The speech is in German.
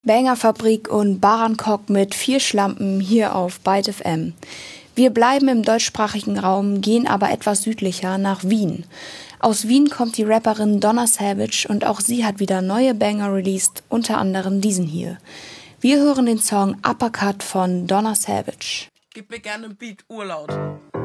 Bangerfabrik und Barankok mit 4 Schlampen hier auf Byte FM. Wir bleiben im deutschsprachigen Raum, gehen aber etwas südlicher nach Wien. Aus Wien kommt die Rapperin Donna Savage und auch sie hat wieder neue Banger released, unter anderem diesen hier. Wir hören den Song Uppercut von Donna Savage. Gib mir gerne einen Beat, urlaut.